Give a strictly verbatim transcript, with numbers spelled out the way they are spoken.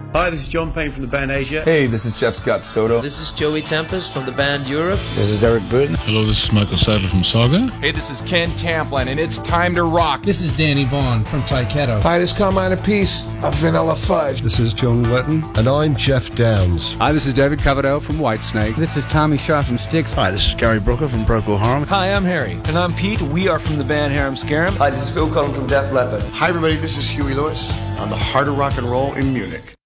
Hi, this is John Payne from the band Asia. Hey, this is Jeff Scott Soto. This is Joey Tempest from the band Europe. This is Eric Burden. Hello, this is Michael Seidler from Saga. Hey, this is Ken Tamplin, and it's time to rock. This is Danny Vaughn from Tyketto. Hi, this is Carmine Appice of Vanilla Fudge. This is Joan Letton. And I'm Jeff Downs. Hi, this is David Coverdale from Whitesnake. This is Tommy Shaw from Styx. Hi, this is Gary Brooker from Procol Harum. Hi, I'm Harry. And I'm Pete. We are from the band Harum Scarum. Hi, this is Phil Cullen from Def Leppard. Hi, everybody. This is Huey Lewis on the Heart of Rock and Roll in Munich.